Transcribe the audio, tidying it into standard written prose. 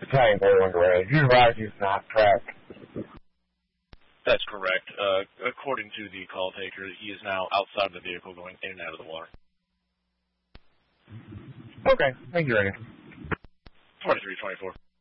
Battalion 31 Gray. You advise he's not tracked. That's correct. According to the call taker, he is now outside of the vehicle going in and out of the water. Okay, thank you, Ranger. 2324.